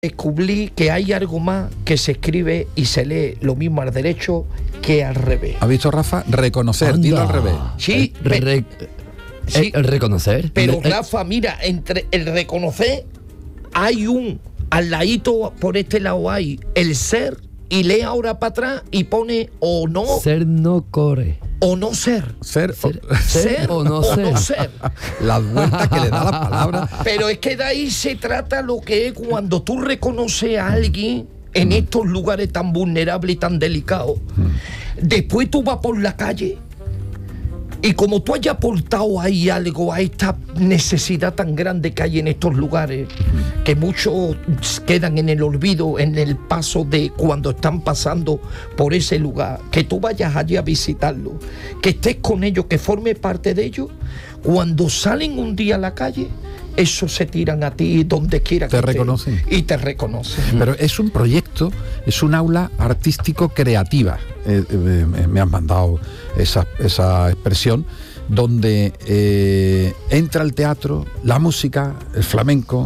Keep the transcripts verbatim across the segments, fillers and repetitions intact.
descubrí que hay algo más que se escribe y se lee lo mismo al derecho que al revés. ¿Has visto, Rafa? Reconocer, Anda. dilo al revés. Sí, Re- pe- re- sí, el reconocer. pero El- Rafa, mira, entre el reconocer hay un, al ladito por este lado hay el ser, y lee ahora para atrás y pone o no, Ser no core. o no ser. Ser, Ser, Ser ser o no o ser. no ser. las vueltas que le da la palabra. Pero es que de ahí se trata lo que es cuando tú reconoces a alguien en estos lugares tan vulnerables y tan delicados. Después tú vas por la calle y como tú hayas aportado ahí algo a esta necesidad tan grande que hay en estos lugares, que muchos quedan en el olvido, en el paso de cuando están pasando por ese lugar, que tú vayas allí a visitarlo, que estés con ellos, que forme parte de ellos, cuando salen un día a la calle, esos se tiran a ti donde quiera Te que reconocen. estés, y te reconocen. Pero es un proyecto, es un aula artístico-creativa. Eh, eh, me han mandado esa, esa expresión, donde eh, entra el teatro, la música, el flamenco,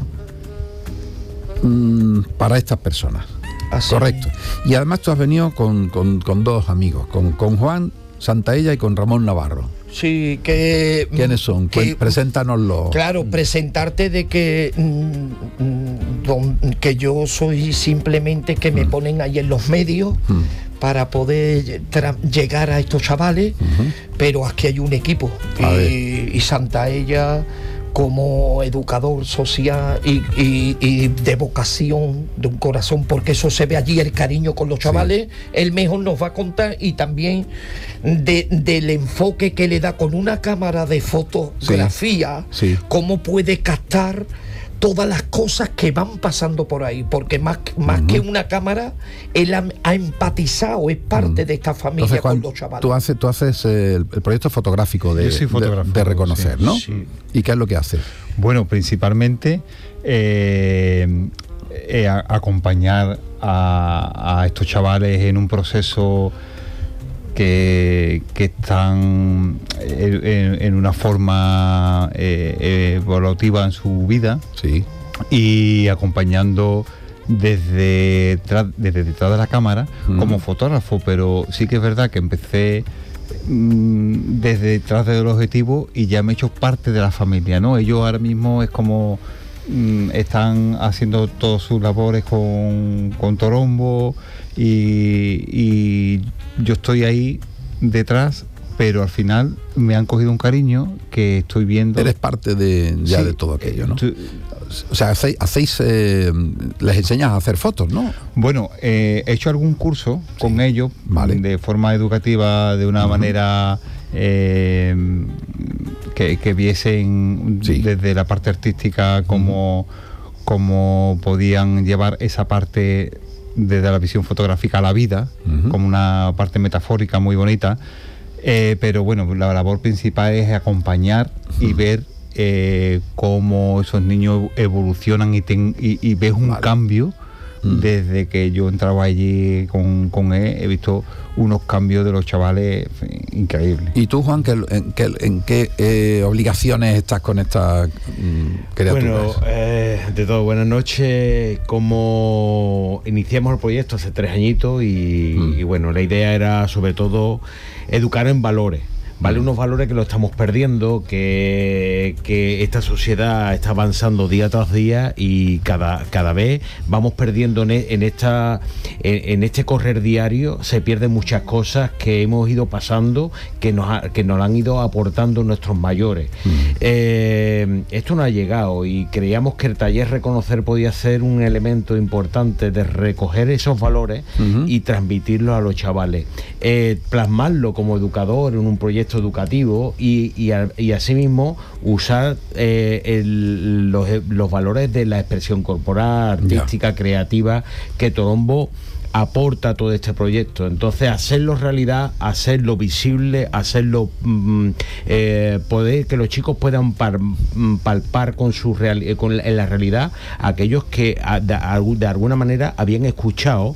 mmm, para estas personas. Así Correcto. Y además tú has venido con, con, con dos amigos, con, con Juan Santaella y con Ramón Navarro. Sí, que... ¿Quiénes son? que- Cuen- Preséntanoslo. Claro, presentarte de que, mm, mm, don- que yo soy simplemente que me ponen ahí en los medios Mm. para poder tra- llegar a estos chavales, Ujú. pero aquí hay un equipo. A ver. Y, y Santaella, como educador social y, y- y de vocación, de un corazón, porque eso se ve allí, el cariño con los chavales, él mejor nos va a contar, y también de- del enfoque que le da con una cámara de fotografía, Sí. cómo puede captar todas las cosas que van pasando por ahí, porque más, más Ujú. que una cámara, él ha, ha empatizado, es parte de esta familia. Entonces, Juan, con los chavales. tú haces, tú haces eh, el, el proyecto fotográfico de, Yo soy de- fotógrafo, de reconocer, sí, ¿no? sí. ¿Y qué es lo que haces? Bueno, principalmente eh, eh, a- acompañar a, a estos chavales en un proceso que, que están en, en- en una forma eh, evolutiva en su vida, Sí. y acompañando desde, tra- desde detrás de la cámara Mm. como fotógrafo, pero sí que es verdad que empecé mm, desde detrás del objetivo y ya me he hecho parte de la familia, ¿no? Ellos ahora mismo es como mm, están haciendo todas sus labores con, con Torombo, y, y yo estoy ahí detrás, pero al final me han cogido un cariño que estoy viendo. Eres parte de ya Sí, de todo aquello, ¿no? tú- O sea, hacéis, hacéis, eh, les enseñas a hacer fotos, ¿no? Bueno, eh, he hecho algún curso con ellos, Vale. de forma educativa, de una Ujú. manera eh, que, que viesen Sí. desde la parte artística cómo, cómo podían llevar esa parte desde la visión fotográfica a la vida, Ujú. como una parte metafórica muy bonita. Eh, pero bueno, la labor principal es acompañar y ver eh, cómo esos niños evolucionan y, ten- y, y ves un Vale. cambio. Mm. Desde que yo entraba allí con, con él, he visto unos cambios de los chavales, en fin, increíbles. ¿Y tú, Juan, qué- en qué, en qué eh, obligaciones estás con estas mm, criaturas? Bueno, eh, de todo, buenas noches. Como iniciamos el proyecto hace tres añitos y, Mm. y bueno, la idea era sobre todo educar en valores. ¿Vale? Unos valores que lo estamos perdiendo, que, que esta sociedad está avanzando día tras día y cada, cada vez vamos perdiendo en, e- en, esta, en, en este correr diario, se pierden muchas cosas que hemos ido pasando, que nos, ha- que nos han ido aportando nuestros mayores. Eh, esto no ha llegado y creíamos que el taller Reconocer podía ser un elemento importante de recoger esos valores Ujú. y transmitirlos a los chavales. Eh, plasmarlo como educador en un proyecto educativo y, y, a- y asimismo usar eh, el- los, los valores de la expresión corporal, artística, creativa, que Torombo aporta a todo este proyecto. Entonces, hacerlo realidad, hacerlo visible, hacerlo mm, eh, poder que los chicos puedan par- mm, palpar con su real, eh, con la- en la realidad aquellos que a- de, algu- de alguna manera habían escuchado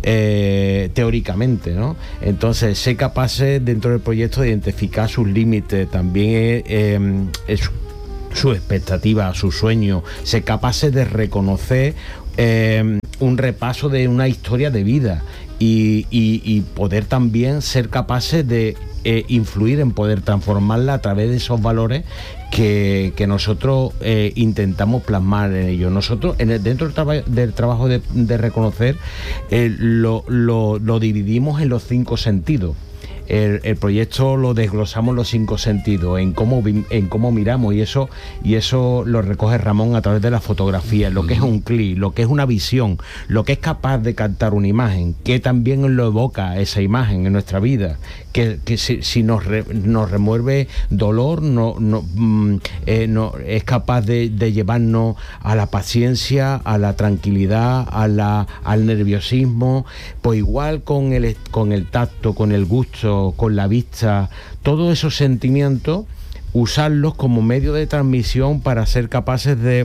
eh, teóricamente, ¿no? Entonces, ser capaces dentro del proyecto de identificar sus límites, también eh, eh, es su expectativa, su sueño, ser capaces de reconocer eh, un repaso de una historia de vida y, y, y poder también ser capaces de eh, influir en poder transformarla a través de esos valores que, que nosotros eh, intentamos plasmar en ello. Nosotros, en el, dentro del, traba, del trabajo de, de reconocer, eh, lo, lo, lo dividimos en los cinco sentidos. El, el proyecto lo desglosamos los cinco sentidos, en cómo, en cómo miramos, y eso, y eso lo recoge Ramón a través de la fotografía, lo que es un clic, lo que es una visión, lo que es capaz de captar una imagen, que también lo evoca esa imagen en nuestra vida, que, que si, si nos, re, nos remueve dolor, no, no, mm, eh, no, es capaz de, de llevarnos a la paciencia, a la tranquilidad, a la, al nerviosismo. Pues igual con el, con el tacto, con el gusto, con la vista, todos esos sentimientos, usarlos como medio de transmisión para ser capaces de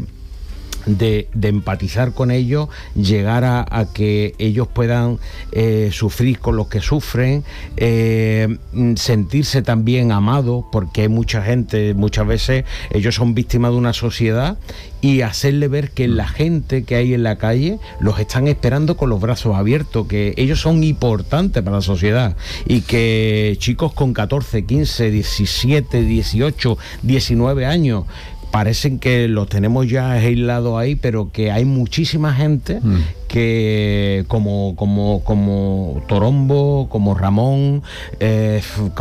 De, de empatizar con ellos, llegar a, a que ellos puedan eh, sufrir con los que sufren, eh, sentirse también amados, porque hay mucha gente, muchas veces ellos son víctimas de una sociedad, y hacerle ver que la gente que hay en la calle los están esperando con los brazos abiertos, que ellos son importantes para la sociedad, y que chicos con catorce, quince, diecisiete, dieciocho, diecinueve años parecen que los tenemos ya aislados ahí, pero que hay muchísima gente mm. que como como como Torombo, como Ramón, eh,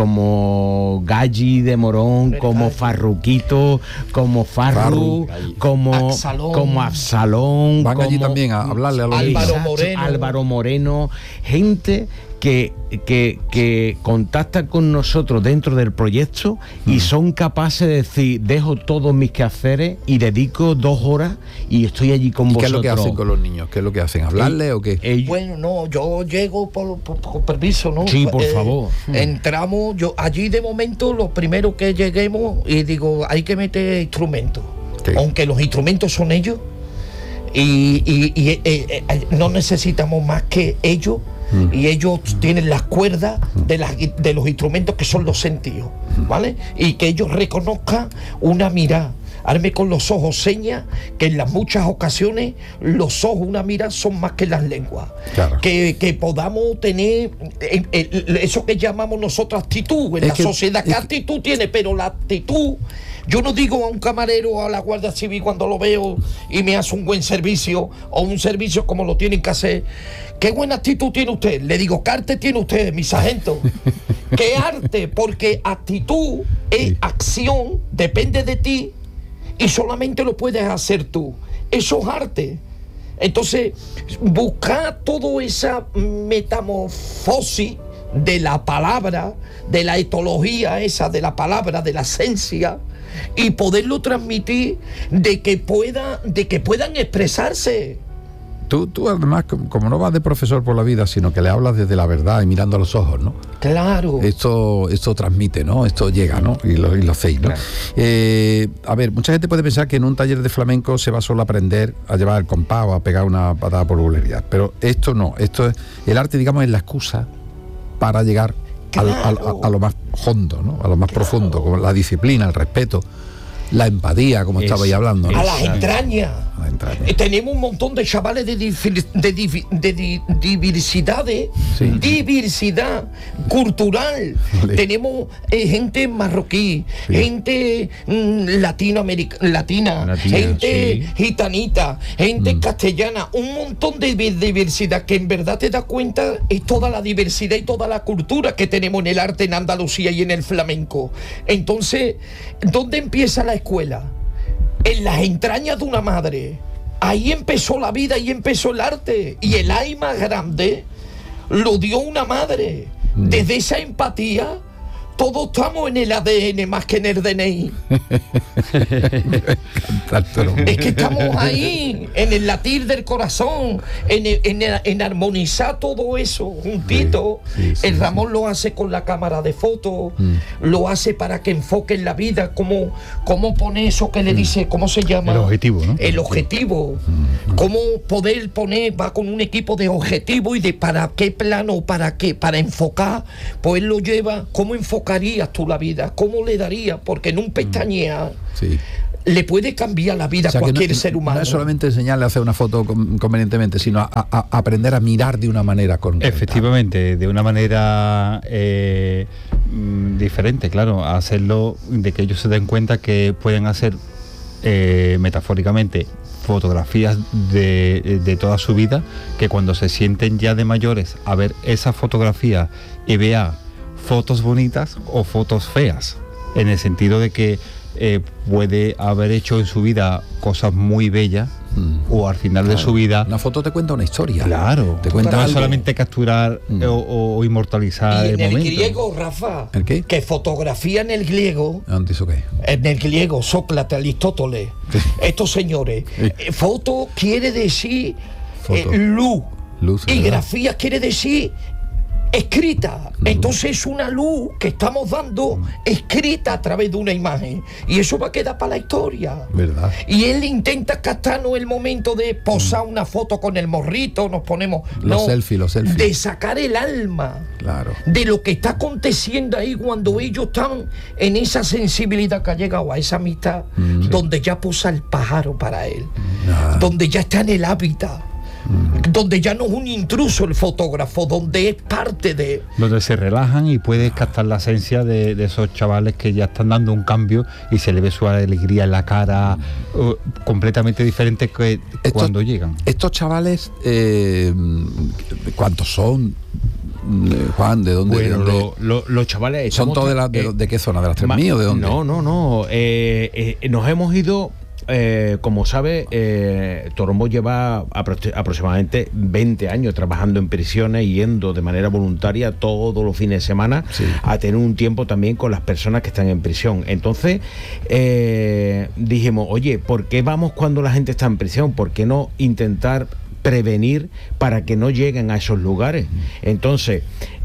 como Galli de Morón, Pero como Galli. Farruquito, como Farru, Farru como Absalón, como Absalón, van como allí también a hablarle a los Álvaro Moreno, Álvaro Moreno, gente que, que, que contactan con nosotros dentro del proyecto mm. y son capaces de decir, dejo todos mis quehaceres y dedico dos horas y estoy allí con ¿Y vosotros. qué es lo que hacen con los niños? ¿Qué es lo que hacen? ¿Hablarle o qué? Ellos, bueno, no, yo llego por, por, por permiso, ¿no? Sí, por eh, favor. Entramos, yo allí de momento lo primero que lleguemos y digo, hay que meter instrumentos. Sí. Aunque los instrumentos son ellos y, y, y eh, eh, no necesitamos más que ellos. Mm. Y ellos tienen las cuerdas de, las, de los instrumentos que son los sentidos, ¿vale? Y que ellos reconozcan una mirada. Arme con los ojos señas, que en las muchas ocasiones los ojos, una mirada, son más que las lenguas. Claro. Que, que podamos tener eh, eh, eso que llamamos nosotros actitud en es la que, sociedad. ¿Qué actitud que... tiene? Pero la actitud... Yo no digo a un camarero o a la Guardia Civil cuando lo veo y me hace un buen servicio o un servicio como lo tienen que hacer. ¿Qué buena actitud tiene usted? Le digo, ¿qué arte tiene usted, mi sargento? ¿Qué arte? Porque actitud es sí. acción, depende de ti y solamente lo puedes hacer tú. Eso es arte. Entonces, buscar toda esa metamorfosis de la palabra, de la etología esa de la palabra, de la esencia, y poderlo transmitir de que pueda, de que puedan expresarse. Tú, tú además, como no vas de profesor por la vida, sino que le hablas desde la verdad y mirando a los ojos, ¿no? Claro. Esto, esto transmite, ¿no? Esto llega, ¿no? Y lo, y lo hacéis, ¿no? Claro. Eh, a ver, mucha gente puede pensar que en un taller de flamenco se va solo a aprender a llevar el compás o a pegar una patada por vulgaridad, pero esto no. Esto es, el arte, digamos, es la excusa para llegar Al, al, a, a lo más hondo, ¿no? A lo más claro. profundo, como la disciplina, el respeto, la empatía, como es, estabais hablando, ¿no? A las entrañas. A la entraña. eh, tenemos un montón de chavales de, dif- de, dif- de di- diversidades, sí. diversidad cultural. Vale. Tenemos eh, gente marroquí, sí. gente mm, latinoameric- latina, Latina, gente sí. gitanita, gente mm. castellana, un montón de diversidad que en verdad te das cuenta es toda la diversidad y toda la cultura que tenemos en el arte en Andalucía y en el flamenco. Entonces, ¿dónde empieza la escuela? En las entrañas de una madre. Ahí empezó la vida, ahí empezó el arte. Y el ay más grande lo dio una madre. Desde esa empatía, todos estamos en el A D N más que en el D N I. Es que estamos ahí, en el latir del corazón, en, el, en, el, en armonizar todo eso juntito. Sí, sí, sí, el Ramón sí. lo hace con la cámara de fotos, mm. lo hace para que enfoque en la vida, cómo, cómo pone eso que le dice, ¿cómo se llama? El objetivo, ¿no? El objetivo. Mm. Cómo poder poner, va con un equipo de objetivo y de para qué plano, para qué, para enfocar, pues él lo lleva, cómo enfocar. ¿Cómo enfocarías tú la vida? ¿Cómo le darías? Porque en un pestañear, sí. le puede cambiar la vida O sea, a que cualquier no, ser humano. No es solamente enseñarle a hacer una foto con- convenientemente, sino a, a- a aprender a mirar de una manera correcta. Efectivamente, de una manera eh, mm, diferente, claro, a hacerlo de que ellos se den cuenta que pueden hacer eh, metafóricamente fotografías de, de toda su vida, que cuando se sienten ya de mayores a ver esa fotografía y vea fotos bonitas o fotos feas, en el sentido de que eh, puede haber hecho en su vida cosas muy bellas Mm. o al final Claro. de su vida. Una foto te cuenta una historia. Claro, Te cuenta no es algo. solamente capturar Mm. o, o inmortalizar Y el en el momento. griego, Rafa, ¿El qué? que fotografía en el griego, ¿Dónde hizo qué? en el griego, Sócrates, Aristóteles, Sí. estos señores, Sí. eh, foto quiere decir Foto. eh, luz, Luz, y ¿verdad? grafía quiere decir escrita. Entonces es una luz que estamos dando escrita a través de una imagen, y eso va a quedar para la historia. ¿Verdad? Y él intenta captarnos el momento de posar una foto con el morrito, nos ponemos... Los selfies, los selfies. De sacar el alma Claro. de lo que está aconteciendo ahí cuando ellos están en esa sensibilidad que ha llegado a esa amistad, Mm. donde ya posa el pájaro para él, Ah. donde ya está en el hábitat, Mm. donde ya no es un intruso el fotógrafo, donde es parte de... Donde se relajan y puedes captar la esencia de, de esos chavales que ya están dando un cambio y se le ve su alegría en la cara uh, completamente diferente que Estos- cuando llegan. Estos chavales, eh, ¿cuántos son? Eh, Juan, ¿de dónde? de Bueno, dónde- lo- lo- los chavales... ¿Son estamos todos de, la- de, eh, de qué zona? ¿De las Tres Ma- Mil o de dónde? No, no, no. Eh, eh, nos hemos ido, eh, como sabe, eh, Torombo lleva apro- aproximadamente veinte años trabajando en prisiones, yendo de manera voluntaria todos los fines de semana Sí. a tener un tiempo también con las personas que están en prisión. Entonces, eh, dijimos, oye, ¿por qué vamos cuando la gente está en prisión? ¿Por qué no intentar prevenir para que no lleguen a esos lugares? Entonces,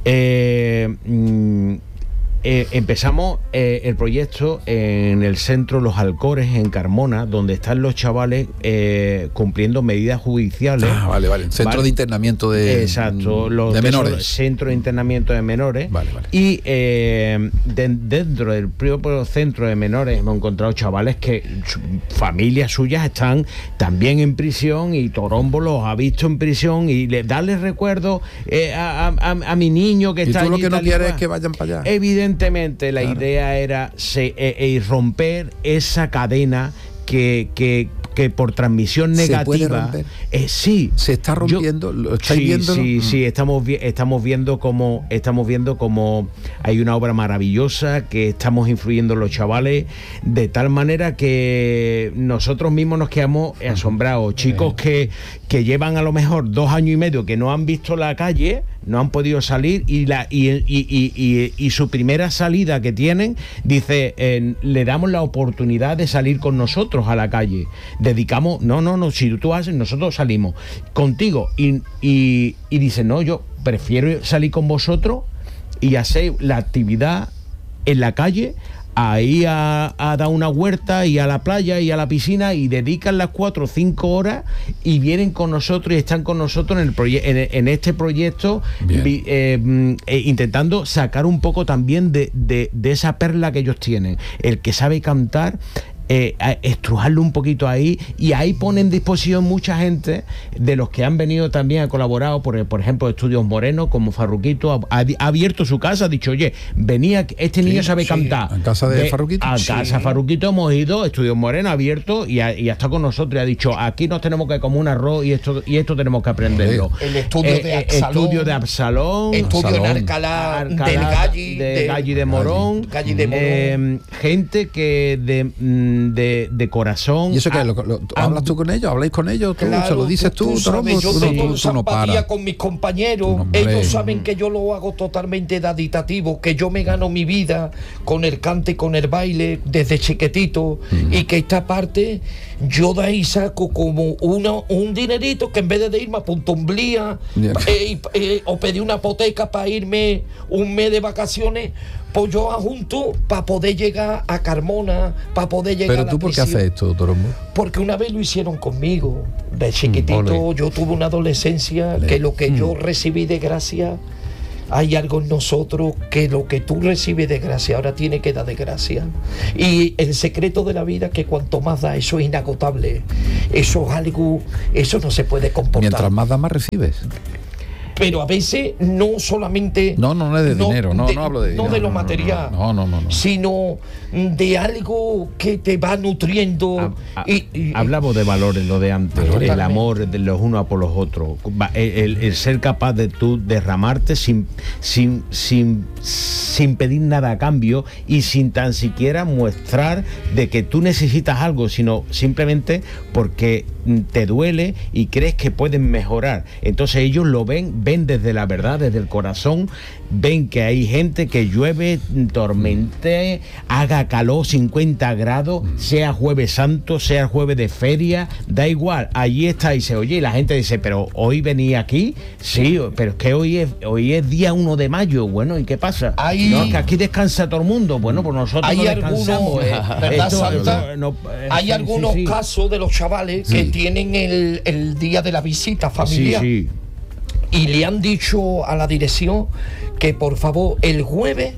eh, mm, eh, empezamos eh, el proyecto en el centro Los Alcores, en Carmona, donde están los chavales eh, cumpliendo medidas judiciales. Ah, vale, vale. Centro Vale. de internamiento de, Exacto, los de de esos menores. centros de internamiento de menores. Vale, vale. Y eh, de- dentro del propio centro de menores hemos encontrado chavales que su- familias suyas están también en prisión, y Torombo los ha visto en prisión, y le, darle recuerdo eh, a, a- a- a mi niño que Y está tú lo allí, que no tal y quieres cual. es que vayan para allá. Evidentemente la Claro. idea era se- eh, eh, romper esa cadena que, que, que por transmisión ¿Se negativa. puede romper? Eh, sí. Se está Yo- rompiendo, ¿lo estáis sí, viéndolo? Sí, Mm. sí, estamos, vi- estamos viendo como estamos viendo como hay una obra maravillosa que estamos influyendo en los chavales de tal manera que nosotros mismos nos quedamos asombrados. Chicos que, que llevan a lo mejor dos años y medio que no han visto la calle, no han podido salir, y la y, y, y, y- y su primera salida que tienen dice eh, le damos la oportunidad de salir con nosotros a la calle. Dedicamos, no, no, no, si tú haces, nosotros salimos contigo, y, y, y dice, no, yo prefiero salir con vosotros y hacer la actividad en la calle, ahí a, a dar una huerta y a la playa y a la piscina, y dedican las cuatro o cinco horas y vienen con nosotros y están con nosotros en, el proye- en, en este proyecto, Bien. vi- eh, mm, eh, intentando sacar un poco también de, de, de esa perla que ellos tienen. El que sabe cantar, eh, a- estrujarlo un poquito ahí, y ahí pone en disposición mucha gente de los que han venido también, ha colaborado, por, por ejemplo, Estudios Moreno, como Farruquito, ha, ha- ha abierto su casa, ha dicho, oye, venía, este niño sabe sí. cantar. ¿En casa de Ve- Farruquito? A Sí. casa Farruquito hemos ido, Estudios Moreno ha abierto, y, ha, y ha estado con nosotros, y ha dicho, aquí nos tenemos que comer un arroz, y esto, y esto tenemos que aprenderlo. El estudio de Absalón. Estudio de Absalón. Estudio en Absalón. Alcalá, Alcalá, del Galli, de, de- Galli de Morón, Galli de Morón. eh, gente que de, mm, de, de corazón. ¿Y eso qué? ha- ¿Lo, lo- tú- han- ¿Hablas tú con ellos? ¿Habláis con ellos? ¿Tú, Claro, ¿Se lo dices tú, sabes, Torombo? yo Tú, tengo tú- tú no empatía paras. con mis compañeros. Tú no, hombre. Ellos saben que yo lo hago totalmente daditativo, que yo me gano mi vida con el cante, con el baile desde chiquitito, y que esta parte yo de ahí saco como una, un dinerito que en vez de irme a Puntumblía Bien. eh, y- eh, o pedir una hipoteca para irme un mes de vacaciones, pues yo ajunto para poder llegar a Carmona, para poder llegar Pero a la tú, ¿por qué prisión. haces esto, Torombo? Porque una vez lo hicieron conmigo. De chiquitito ole. yo tuve una adolescencia Ole. que lo que yo recibí de gracia hay algo en nosotros que lo que tú recibes de gracia ahora tiene que dar de gracia. Y el secreto de la vida es que cuanto más da, eso es inagotable. Eso es algo, eso no se puede comportar. Mientras más da, más recibes. Pero a veces no solamente... No, no, no es de dinero, no, no hablo de dinero. No de lo no, no, material, no, no, no, no. sino de algo que te va nutriendo. Ha- ha- y, y- Hablamos de valores, lo de antes, Valores. el amor de los unos por los otros, Va- el, el- el ser capaz de tú derramarte sin, sin, sin, sin pedir nada a cambio y sin tan siquiera mostrar de que tú necesitas algo, sino simplemente porque te duele y crees que pueden mejorar. Entonces ellos lo ven, ven desde la verdad, desde el corazón, ven que hay gente que llueve, tormente, haga calor, cincuenta grados, sea jueves santo, sea jueves de feria, da igual, allí está y se oye, y la gente dice, pero hoy venía aquí, sí, pero es que hoy es, hoy es día uno de mayo, bueno, ¿y qué pasa? Hay- No, que aquí descansa todo el mundo, bueno, pues nosotros hay no algunos, descansamos. eh, ¿verdad, esto- Santa? no, eh, hay sí, algunos sí, sí. casos de los chavales que Sí. tienen el, el día de la visita Sí, familiar sí. y le han dicho a la dirección que por favor el jueves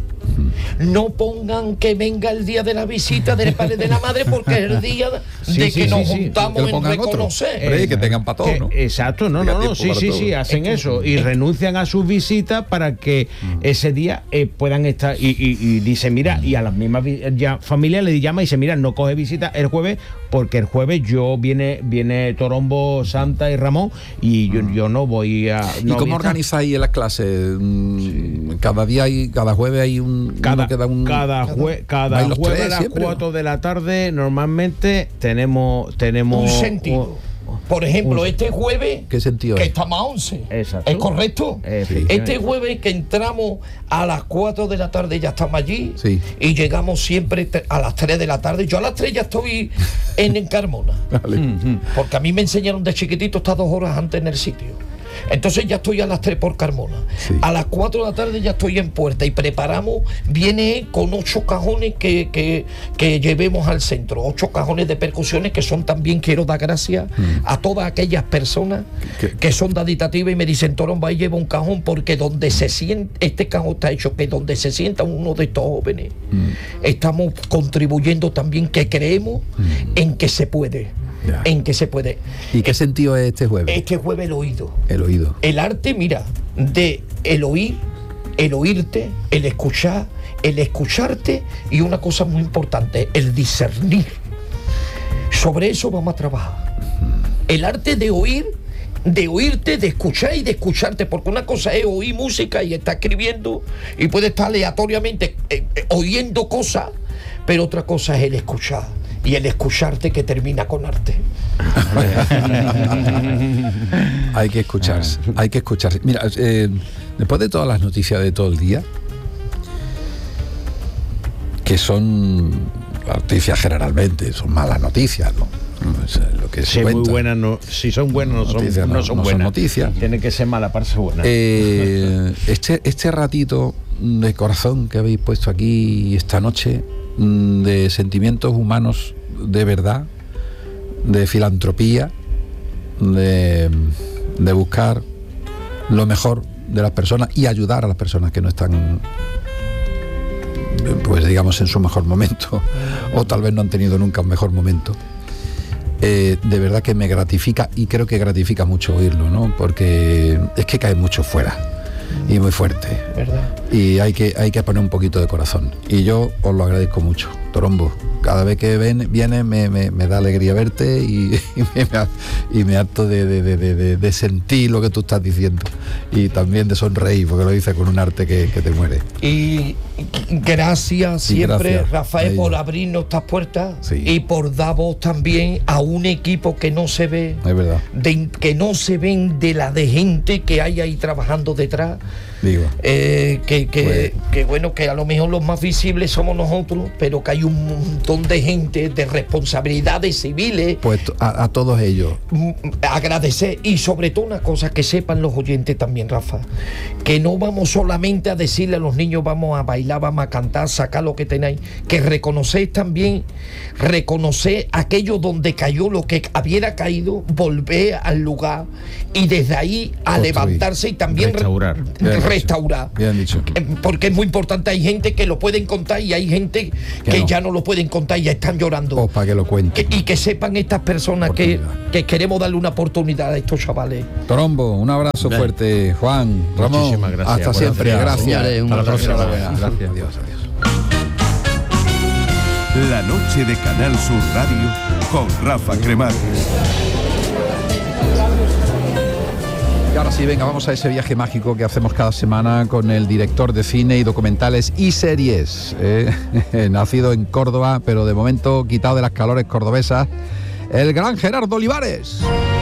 no pongan que venga el día de la visita del padre de la madre porque es el día de Sí, que sí, nos sí, sí. juntamos Que lo en pongan otro. reconocer. Hombre, que tengan para todo, Que- ¿no? Exacto, no, Tenga no, no, tiempo sí, para sí, todo. sí, hacen Es que- eso y es- renuncian a sus visitas para que ese día eh, puedan estar y, y, y dice, mira, y a las mismas vi- ya, familias le llama y dice, mira, no coge visita el jueves porque el jueves yo viene viene Torombo, Santa y Ramón y yo, yo no voy a... ¿Y no voy cómo a estar. organizáis las clases? Mm, Cada día hay, cada jueves hay un... Cada, uno que da un- cada, jue- cada ¿Vais los jueves tres a las siempre, cuatro o? de la tarde normalmente tenemos tenemos Un sentido. Por ejemplo, un- este jueves ¿Qué sentido que es? estamos a once. Exacto. ¿Es correcto? Efectivamente. Este jueves que entramos a las cuatro de la tarde ya estamos allí Sí. y llegamos siempre te- a las tres de la tarde. Yo a las tres ya estoy en, en Carmona. Vale. Porque a mí me enseñaron de chiquitito estar dos horas antes en el sitio. Entonces ya estoy a las tres por Carmona. Sí. A las cuatro de la tarde ya estoy en Puerta y preparamos, viene con ocho cajones que, que, que llevemos al centro, ocho cajones de percusiones que son también, quiero dar gracias a todas aquellas personas ¿Qué? que son daditativas y me dicen, Toromba, y lleva un cajón porque donde se sienta, este cajón está hecho que donde se sienta uno de estos jóvenes, estamos contribuyendo también que creemos en que se puede, Ya. en que se puede. ¿Y qué sentido es este jueves? Este jueves el oído. El oído. El arte, mira, de el oír, el oírte, el escuchar, el escucharte y una cosa muy importante, el discernir. Sobre eso vamos a trabajar. El arte de oír, de oírte, de escuchar y de escucharte, porque una cosa es oír música y estar escribiendo y puede estar aleatoriamente eh, eh, oyendo cosas, pero otra cosa es el escuchar y el escucharte que termina con arte. Hay que escucharse, hay que escucharse. Mira, eh, después de todas las noticias de todo el día, que son noticias generalmente, son malas noticias, ¿no? Es lo que se Si, muy cuenta. buenas no, si son buenas no son, Noticias no no- son no son buenas. noticias. Tiene que ser mala para ser buena. Eh, este, este ratito de corazón que habéis puesto aquí esta noche, mm, de sentimientos humanos de verdad, de filantropía, de, de buscar lo mejor de las personas y ayudar a las personas que no están, pues digamos, en su mejor momento, o tal vez no han tenido nunca un mejor momento. Eh, de verdad que me gratifica y creo que gratifica mucho oírlo, ¿no? Porque es que cae mucho fuera y muy fuerte. ¿Verdad? Y hay que, hay que poner un poquito de corazón. Y yo os lo agradezco mucho, Torombo. Cada vez que ven, viene me, me, me da alegría verte y, y, me, y me harto de, de, de, de, de sentir lo que tú estás diciendo. Y también de sonreír, porque lo dices con un arte que, que te muere. Y gracias Sí, siempre, gracias a Rafael, ellos. por abrirnos estas puertas Sí. y por dar voz también a un equipo que no se ve, Es verdad, de, que no se ven de la de gente que hay ahí trabajando detrás. digo. Eh, que, que, Pues- que bueno, que a lo mejor los más visibles somos nosotros, pero que hay un montón montón de gente de responsabilidades civiles. Pues a, a todos ellos. Agradecer, y sobre todo una cosa, que sepan los oyentes también, Rafa, que no vamos solamente a decirle a los niños vamos a bailar, vamos a cantar, sacar lo que tenéis, que reconocéis también, reconocer aquello donde cayó lo que hubiera caído, volver al lugar y desde ahí a Construir. levantarse y también restaurar. Re restaurar. Bien dicho. Porque es muy importante, hay gente que lo pueden contar y hay gente que, que no. ya no lo pueden contar y ya están llorando. O para que lo cuenten. Que, y que sepan estas personas que, que queremos darle una oportunidad a estos chavales. Trombo, un abrazo Bien. fuerte. Juan, Ramón, muchísimas gracias. Hasta siempre. Gracias. Gracias. Hasta la próxima. Gracias. Adiós, adiós. La noche de Canal Sur Radio con Rafa Cremades. Y ahora sí, venga, vamos a ese viaje mágico que hacemos cada semana con el director de cine y documentales y series, eh, nacido en Córdoba, pero de momento quitado de las calores cordobesas, el gran Gerardo Olivares.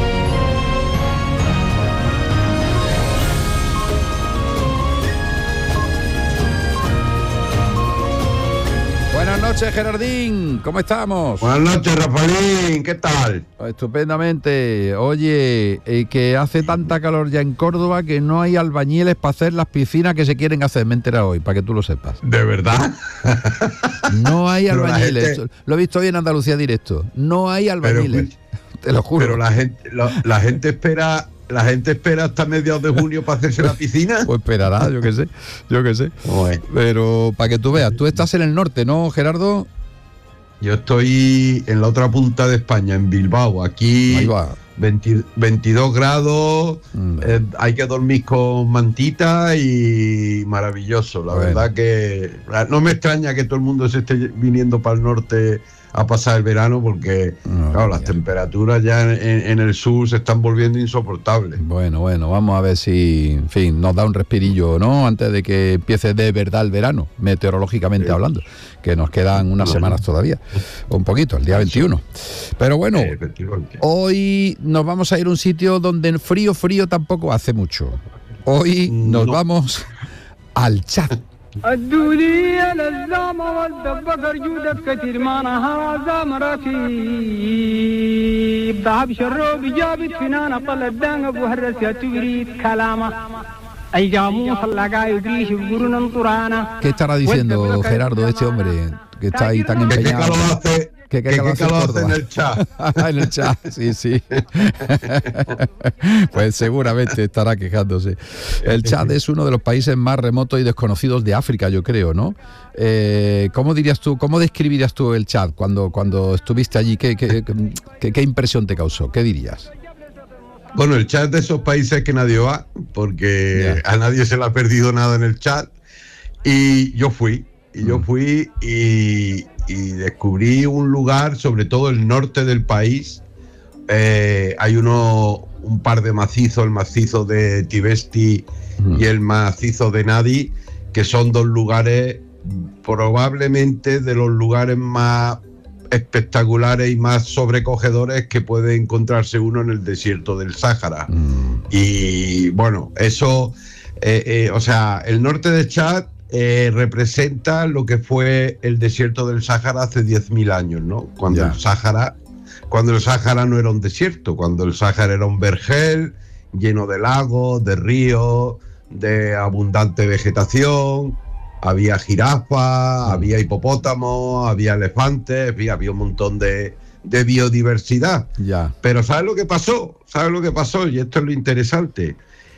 Buenas noches, Gerardín, ¿cómo estamos? Buenas noches, Rafaelín, ¿qué tal? Estupendamente. Oye, eh, que hace tanta calor ya en Córdoba que no hay albañiles para hacer las piscinas que se quieren hacer, me he enterado hoy, para que tú lo sepas. ¿De verdad? No hay Pero la albañiles, gente- lo he visto hoy en Andalucía Directo, no hay albañiles, te lo juro. Pero la gente, la, la gente espera, la gente espera hasta mediados de junio para hacerse la piscina. Pues esperará, yo qué sé, yo qué sé. Bueno, Pero para que tú veas, tú estás en el norte, ¿no, Gerardo? yo estoy en la otra punta de España, en Bilbao. Aquí Ahí va. veinte, veintidós grados, Mm. eh, hay que dormir con mantita y maravilloso. La Bueno. verdad que no me extraña que todo el mundo se esté viniendo para el norte a pasar el verano porque No, claro, las ya. temperaturas ya en, en el sur se están volviendo insoportables. Bueno, bueno, vamos a ver si, en fin, nos da un respirillo, ¿no? Antes de que empiece de verdad el verano, meteorológicamente Sí. hablando, que nos quedan unas Bueno. semanas todavía, un poquito, el día veintiuno. Pero bueno, Eh, efectivamente. hoy nos vamos a ir a un sitio donde frío, frío tampoco hace mucho. Hoy nos No. vamos al Chad. الدولية للزامة والدبكر جودة كتير ما نهار زام ركيب ذهب شروب جابت فينا طل الدان ابو هرس يا تريد كلامه اي جاموس اللقا يدريش بقرون انطرانا. ¿Qué estará diciendo Gerardo, este hombre que está ahí tan ¿Qué, qué empeñado? calor hace, ¿Qué- qué qué- calor qué hace calor Córdoba? hace en el chat? En el chat, sí, sí. Pues seguramente estará quejándose. El Chad es uno de los países más remotos y desconocidos de África, yo creo, ¿no? Eh, ¿Cómo dirías tú, cómo describirías tú el Chad cuando, cuando estuviste allí? ¿Qué, qué, qué, qué impresión te causó? ¿Qué dirías? Bueno, el chat de esos países que nadie va, porque Ya. a nadie se le ha perdido nada en el chat. Y yo fui, y yo Mm. fui y, y descubrí un lugar, sobre todo el norte del país. Eh, hay uno, un par de macizos, el macizo de Tibesti Mm. y el macizo de Nadi, que son dos lugares probablemente de los lugares más espectaculares y más sobrecogedores que puede encontrarse uno en el desierto del Sáhara. Mm. Y bueno, eso, eh, eh, o sea, el norte de Chad eh, representa lo que fue el desierto del Sáhara hace diez mil años, ¿no? Cuando Ya. el Sáhara, cuando el Sáhara no era un desierto, cuando el Sáhara era un vergel lleno de lagos, de ríos, de abundante vegetación. Había jirafas, Mm. había hipopótamos, había elefantes, había, había un montón de, de biodiversidad. Ya. Pero ¿sabes lo que pasó? ¿Sabes lo que pasó? Y esto es lo interesante.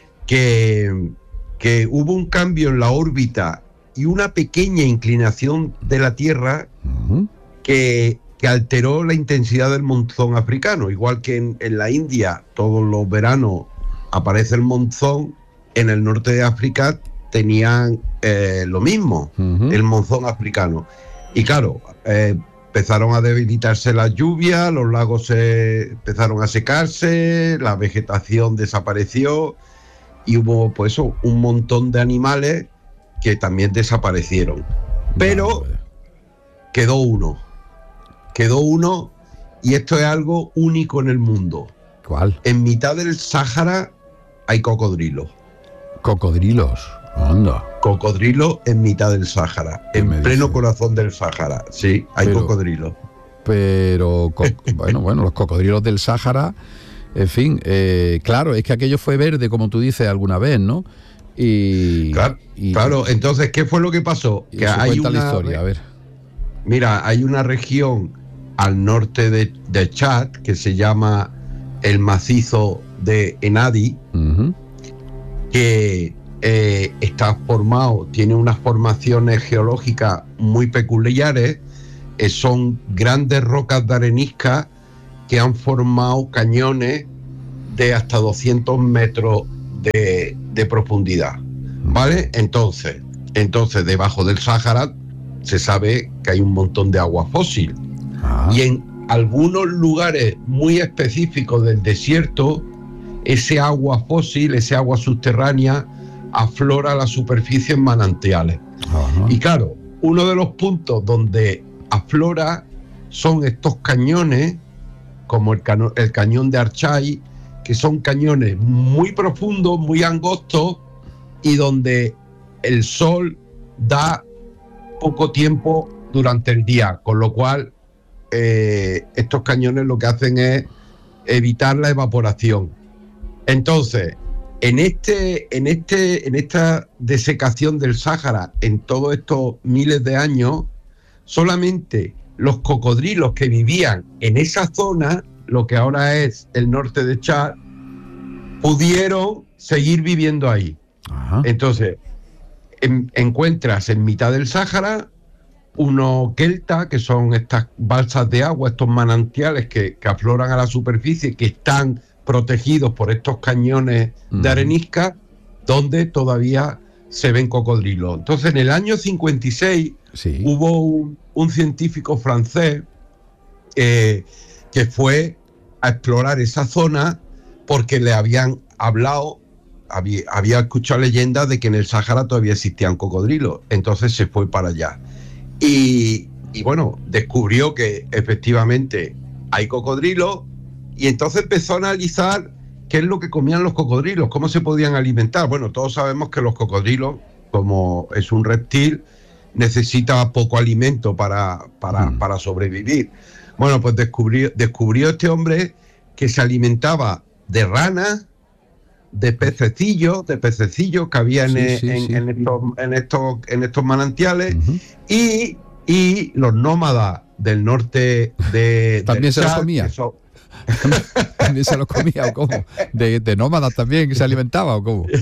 Que, que hubo un cambio en la órbita y una pequeña inclinación de la Tierra Mm. que, que alteró la intensidad del monzón africano. Igual que en, en la India todos los veranos aparece el monzón, en el norte de África tenían eh, lo mismo, Ujú. el monzón africano. Y claro, eh, empezaron a debilitarse las lluvias, los lagos se empezaron a secarse, la vegetación desapareció y hubo pues eso, un montón de animales que también desaparecieron. Pero Vale. quedó uno, quedó uno y esto es algo único en el mundo. ¿Cuál? En mitad del Sáhara hay cocodrilos. Cocodrilos. Anda. Cocodrilo en mitad del Sáhara, en pleno dice? corazón del Sáhara. Sí, hay pero, cocodrilos. Pero, co bueno, bueno, los cocodrilos del Sáhara, en fin, eh, claro, es que aquello fue verde, como tú dices alguna vez, ¿no? Y claro, y, claro. Entonces, ¿qué fue lo que pasó? Que hay cuenta una, la historia, a ver. Mira, hay una región al norte de, de Chad que se llama el macizo de Enadi, uh-huh. que eh, está formado, tiene unas formaciones geológicas muy peculiares, eh, son grandes rocas de arenisca que han formado cañones de hasta doscientos metros de, de profundidad, ¿vale? Entonces, entonces, debajo del Sáhara se sabe que hay un montón de agua fósil. Ah. Y en algunos lugares muy específicos del desierto, ese agua fósil, ese agua subterránea, aflora a la superficie en manantiales. Ajá. Y claro, uno de los puntos donde aflora son estos cañones, como el, cano el cañón de Archai, que son cañones muy profundos, muy angostos, y donde el sol da poco tiempo durante el día, con lo cual eh, estos cañones lo que hacen es evitar la evaporación. Entonces, en este, en este, en esta desecación del Sáhara, en todos estos miles de años, solamente los cocodrilos que vivían en esa zona, lo que ahora es el norte de Chad, pudieron seguir viviendo ahí. Ajá. Entonces, en, encuentras en mitad del Sáhara unos keltas, que son estas balsas de agua, estos manantiales que, que afloran a la superficie, que están protegidos por estos cañones uh-huh. de arenisca, donde todavía se ven cocodrilos. Entonces, en el año cincuenta y seis sí. hubo un, un científico francés eh, que fue a explorar esa zona porque le habían hablado, había, había escuchado leyendas de que en el Sáhara todavía existían cocodrilos. Entonces se fue para allá. Y, y bueno, descubrió que efectivamente hay cocodrilos, y entonces empezó a analizar qué es lo que comían los cocodrilos, cómo se podían alimentar. Bueno, todos sabemos que los cocodrilos, como es un reptil, necesita poco alimento para, para, mm. para sobrevivir. Bueno, pues descubrió, descubrió este hombre que se alimentaba de ranas, de pececillos, de pececillos que había en, sí, sí, en, sí. en, estos, en, estos, en estos manantiales, uh-huh. y, y los nómadas del norte de... También se Chad, los comía. Son... ¿También se los comía o cómo? ¿De, de nómadas también que se alimentaba o cómo?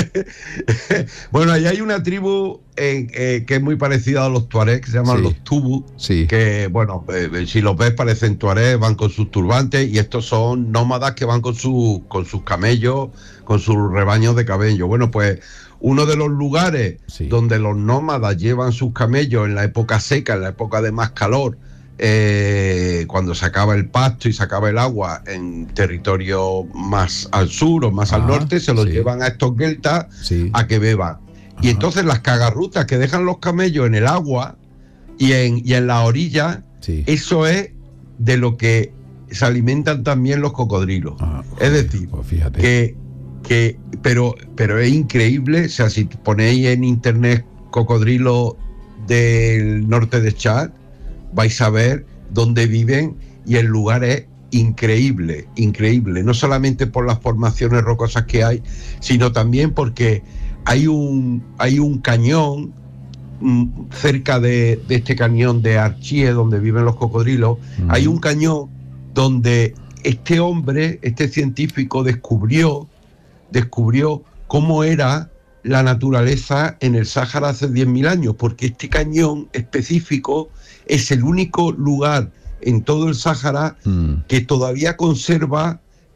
Bueno, ahí hay una tribu eh, eh, que es muy parecida a los tuareg, que se llaman sí. los tubu, sí. que bueno, eh, si los ves parecen tuareg, van con sus turbantes, y estos son nómadas que van con, su, con sus camellos, con sus rebaños de camellos. Bueno, pues uno de los lugares sí. donde los nómadas llevan sus camellos en la época seca, en la época de más calor, Eh, cuando se acaba el pasto y se acaba el agua en territorio más al sur o más ah, al norte, se los sí. llevan a estos geltas sí. a que beban. Ajá. Y entonces las cagarrutas que dejan los camellos en el agua y en, y en la orilla, sí. eso es de lo que se alimentan también los cocodrilos. Ah, es decir, pues fíjate. que, que pero, pero es increíble, o sea, si ponéis en internet cocodrilo del norte de Chad, vais a ver dónde viven, y el lugar es increíble, increíble, no solamente por las formaciones rocosas que hay, sino también porque hay un, hay un cañón mm, cerca de, de este cañón de Archie, donde viven los cocodrilos, uh-huh. hay un cañón donde este hombre, este científico descubrió, descubrió cómo era la naturaleza en el Sáhara hace diez mil años, porque este cañón específico es el único lugar en todo el Sáhara mm. que todavía conserva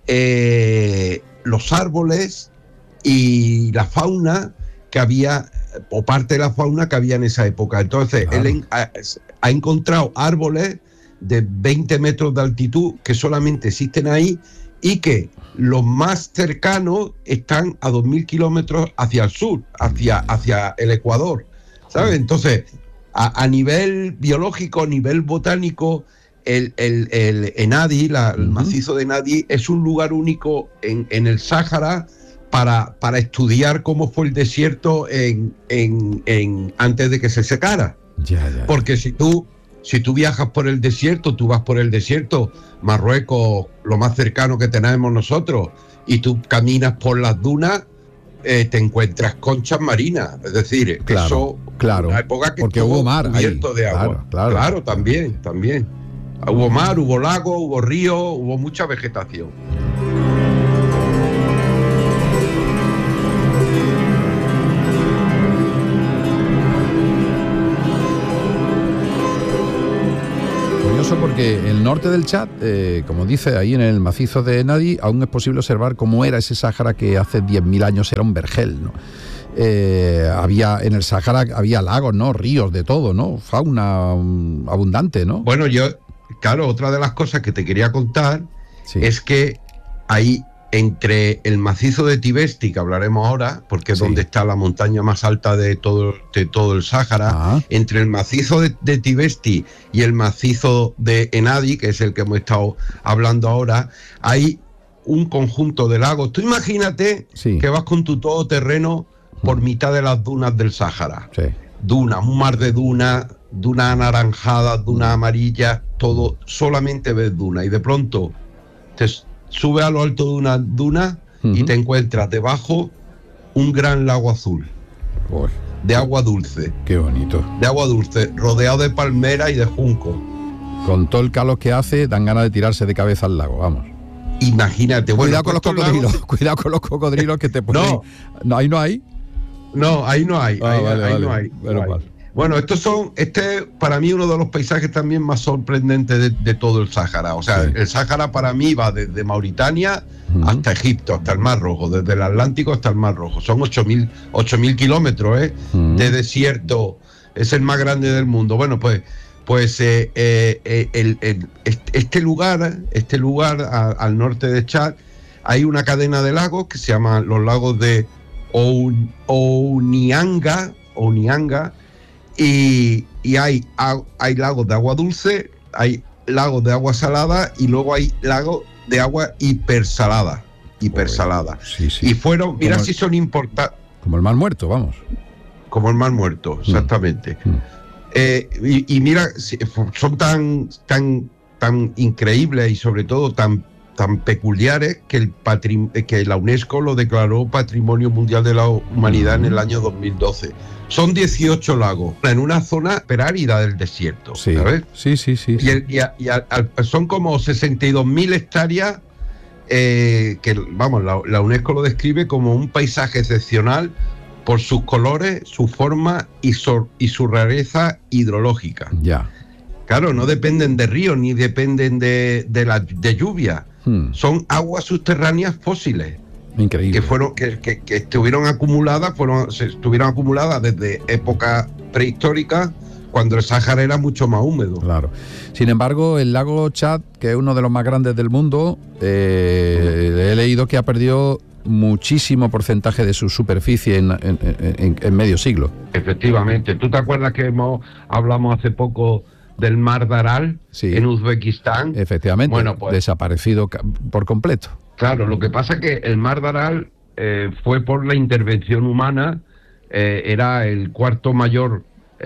eh, los árboles y la fauna que había, o parte de la fauna que había en esa época. Entonces, claro. él ha, ha encontrado árboles de veinte metros de altitud que solamente existen ahí, y que los más cercanos están a dos mil kilómetros hacia el sur, hacia, hacia el Ecuador, ¿sabes? Entonces, a, a nivel biológico, a nivel botánico, el, el, el Enadi, la, el macizo de Enadi, es un lugar único en, en el Sáhara para, para estudiar cómo fue el desierto en, en, en, antes de que se secara. Ya, ya. Porque si tú, si tú viajas por el desierto, tú vas por el desierto, Marruecos, lo más cercano que tenemos nosotros, y tú caminas por las dunas, eh, te encuentras conchas marinas. Es decir, claro, eso, claro, una época que porque estuvo hubo mar cubierto ahí, de agua. claro, claro. Claro, también, también. Hubo mar, hubo lago, hubo río, hubo mucha vegetación. Curioso porque el norte del Chad, eh, como dice ahí en el macizo de Nadi, aún es posible observar cómo era ese Sáhara que hace diez mil años era un vergel, ¿no? Eh, había en el Sáhara había lagos, ¿no? Ríos, de todo, ¿no? Fauna um, abundante, ¿no? Bueno, yo, claro, otra de las cosas que te quería contar Sí. es que ahí entre el macizo de Tibesti, que hablaremos ahora, porque es Sí. donde está la montaña más alta de todo, de todo el Sáhara, Ah. entre el macizo de, de Tibesti y el macizo de Enadi, que es el que hemos estado hablando ahora, hay un conjunto de lagos. Tú imagínate Sí. que vas con tu todoterreno por mitad de las dunas del Sáhara. Sí. Dunas, un mar de dunas, dunas anaranjadas, dunas amarillas, todo, solamente ves dunas. Y de pronto te subes a lo alto de una duna y Ujú. te encuentras debajo un gran lago azul, Uy, de agua dulce, qué bonito. de agua dulce, rodeado de palmeras y de junco. Con todo el calor que hace, dan ganas de tirarse de cabeza al lago, vamos. Imagínate, bueno, Cuidado con los estos cocodrilos, lagos- cuidado con los cocodrilos que te pueden... No. no, ahí no hay. No, ahí no hay, Ah, ahí, vale, ahí vale. no hay. Menos no hay. mal. Bueno, estos son, este para mí uno de los paisajes también más sorprendentes de, de todo el Sáhara. O sea, Sí. el Sáhara para mí va desde Mauritania Ujú. hasta Egipto, hasta el Mar Rojo, desde el Atlántico hasta el Mar Rojo. Son ocho mil kilómetros ¿eh? Ujú. de desierto. Es el más grande del mundo. Bueno, pues, pues eh, eh, eh, el, el- este este lugar, este lugar a- al norte de Chad, hay una cadena de lagos que se llaman los lagos de Ou- Ounianga, Ounianga, y, y hay, a- hay lagos de agua dulce, hay lagos de agua salada y luego hay lagos de agua hipersalada, hipersalada. Sí, sí. Y fueron, mira Como- si son importantes, Como el mar muerto, vamos. como el Mar Muerto, exactamente. Mm. Eh, y, y mira, si- son tan, tan, tan increíbles y sobre todo tan, tan peculiares que, el patrim- que la UNESCO lo declaró Patrimonio Mundial de la Humanidad en el año dos mil doce. Son dieciocho lagos en una zona perárida del desierto, Sí, ¿sabes? sí, sí, sí. Y, el- y a- y a- al- son como sesenta y dos mil hectáreas eh, que, vamos, la, la UNESCO lo describe como un paisaje excepcional por sus colores, su forma y, su- y su rareza hidrológica. Ya. Claro, no dependen de ríos ni dependen de, de, la, de lluvia. Hmm. Son aguas subterráneas fósiles Increíble. que fueron que, que- que estuvieron acumuladas, fueron, se estuvieron acumuladas desde época prehistórica, cuando el Sáhara era mucho más húmedo. Claro. Sin embargo, el lago Chad, que es uno de los más grandes del mundo, eh, he leído que ha perdido muchísimo porcentaje de su superficie en, en- en- en medio siglo. Efectivamente. ¿Tú te acuerdas que hemos hablamos hace poco del Mar de Aral Sí. en Uzbekistán? Efectivamente, Bueno, pues desaparecido ca- por completo. claro, lo que pasa es que el Mar de Aral eh, fue por la intervención humana, eh, era el cuarto mayor,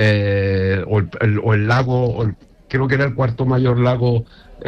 eh, o, el, el- o el lago, o el- creo que era el cuarto mayor lago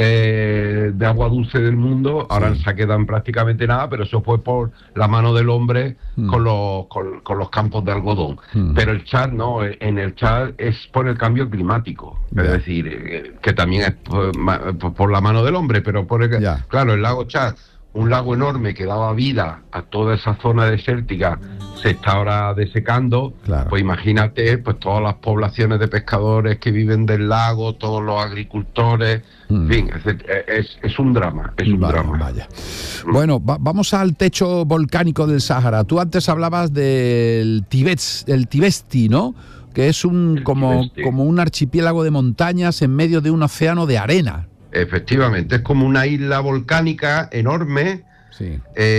eh, de agua dulce del mundo. Ahora Sí. se quedan prácticamente nada, pero eso fue por la mano del hombre Mm. con, los, con, con los campos de algodón. Mm. Pero el Chad no, en el Chad es por el cambio climático, Ya. es decir, eh, que también es por, ma- por- por la mano del hombre, pero por el, Ya. claro, el lago Chad, un lago enorme que daba vida a toda esa zona desértica, se está ahora desecando. Claro. Pues imagínate, pues todas las poblaciones de pescadores que viven del lago, todos los agricultores, Mm. en fin, es, es- es un drama, es un Vaya, drama. vaya. Bueno, va- vamos al techo volcánico del Sáhara. Tú antes hablabas del Tibet, el Tibesti, ¿no? Que es un El como, Tibesti. como un archipiélago de montañas en medio de un océano de arena. Efectivamente, es como una isla volcánica enorme, Sí.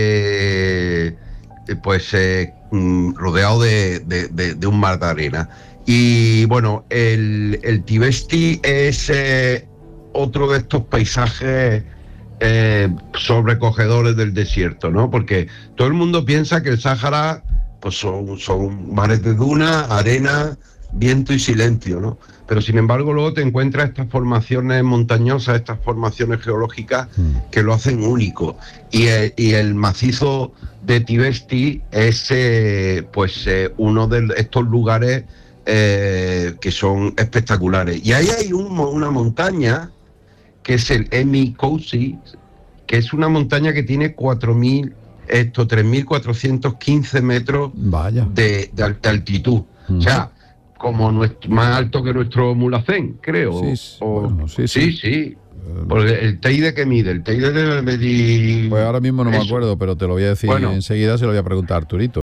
eh, pues eh, mm, rodeado de, de- de- de un mar de arena. Y bueno, el, el Tibesti es eh, otro de estos paisajes eh, sobrecogedores del desierto, ¿no? Porque todo el mundo piensa que el Sáhara pues son, son mares de duna, arena, viento y silencio, ¿no? Pero sin embargo luego te encuentras estas formaciones montañosas, estas formaciones geológicas que lo hacen único. Y el, y el macizo de Tibesti es eh, pues eh, uno de estos lugares eh, que son espectaculares. Y ahí hay un, una montaña que es el Emi Koussi, que es una montaña que tiene cuatro mil, esto, tres mil cuatrocientos quince metros Vaya. de, de, de altitud. Uh-huh. O sea, como nuestro, más alto que nuestro Mulhacén, creo. Sí, sí, o, bueno, sí, sí. sí, sí. Porque el Teide que mide, el Teide debe medir... Pues ahora mismo no eso. me acuerdo, pero te lo voy a decir bueno, enseguida, se lo voy a preguntar a Arturito.